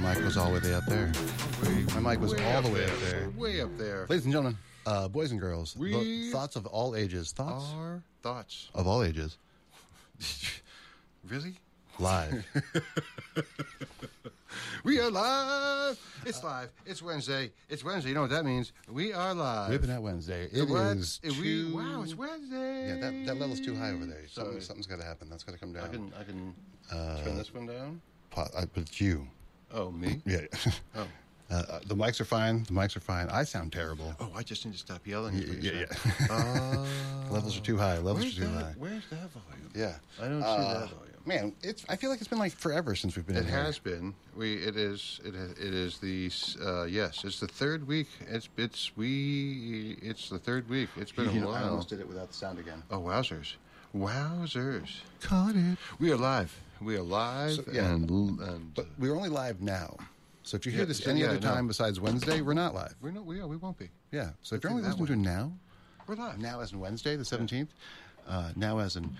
mic was all the way up there. My mic was all the way up there. Way up there. Ladies and gentlemen, boys and girls, thoughts of all ages. Thoughts? Our thoughts. Of all ages. Really? Live. We are live. It's live. It's Wednesday. It's Wednesday. You know what that means? We are live. Whipping at Wednesday. Wow, it's Wednesday. Yeah, that level's too high over there. Something's got to happen. That's got to come down. I can turn this one down. But it's you. Oh, me? Yeah. Oh. The mics are fine. I sound terrible. Oh, I just need to stop yelling. Yeah. Levels are too high. Where's that volume? Yeah. I don't see that volume. Man, I feel like it's been like forever since we've been in here. It has been. It is the yes. It's the third week. It's the third week. It's been a while. I almost did it without the sound again. Oh, wowzers! Caught it. We are live. So, yeah. But we're only live now. So if you hear this any other time besides Wednesday, we're not live. We won't be. Yeah. So if you're only listening to now, we're live. Now as in Wednesday, the 17th. Now as in